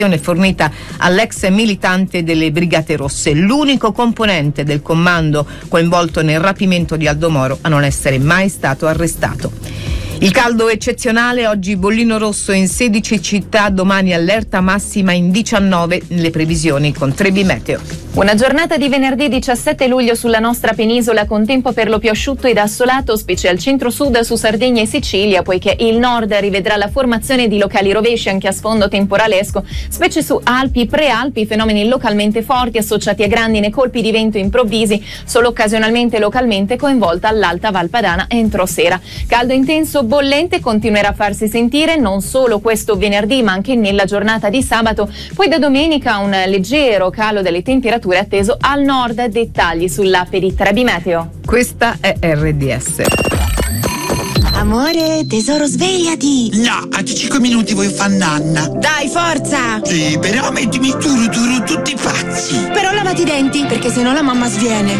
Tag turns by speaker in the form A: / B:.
A: fornita all'ex militante delle Brigate Rosse, l'unico componente del comando coinvolto nel rapimento di Aldo Moro a non essere mai stato arrestato. Il caldo eccezionale, oggi bollino rosso in 16 città, domani allerta massima in 19 nelle previsioni con Trebi Meteo.
B: Una giornata di venerdì 17 luglio sulla nostra penisola con tempo per lo più asciutto ed assolato, specie al centro-sud su Sardegna e Sicilia, poiché il nord rivedrà la formazione di locali rovesci anche a sfondo temporalesco, specie su Alpi, Prealpi, fenomeni localmente forti associati a grandine, colpi di vento improvvisi, solo occasionalmente localmente coinvolta l'Alta Val Padana entro sera. Caldo intenso bollente continuerà a farsi sentire non solo questo venerdì ma anche nella giornata di sabato, poi da domenica un leggero calo delle temperature atteso al nord. Dettagli sull'app di Trebi Meteo.
A: Questa è RDS.
C: Amore, tesoro, svegliati!
D: No, a 5 minuti voglio fare nanna.
C: Dai, forza!
D: Sì, però mettimi tutti pazzi.
C: Però lavati i denti, perché sennò la mamma sviene.